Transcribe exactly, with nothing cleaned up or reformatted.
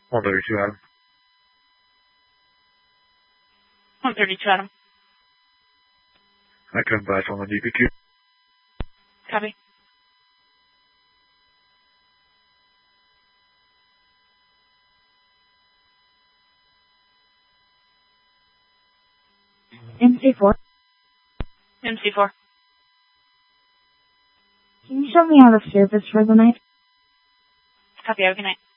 one thirty-two, Adam. one thirty-two, Adam. I come back on the D P Q. Copy. M C four. M C four. Can you show me out of service for the night? Copy, have a good night.